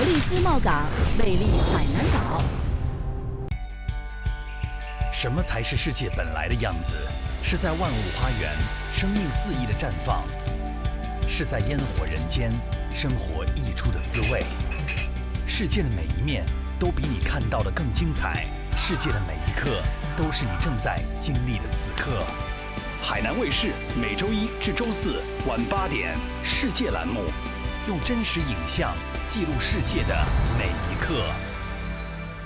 力自贸港，魅力海南岛。 什么才是世界本来的样子？是在万物花园，生命肆意的绽放；是在烟火人间，生活溢出的滋味。世界的每一面都比你看到的更精彩，世界的每一刻都是你正在经历的此刻。海南卫视每周一至周四晚8点，世界栏目，用真实影像记录世界的每一刻。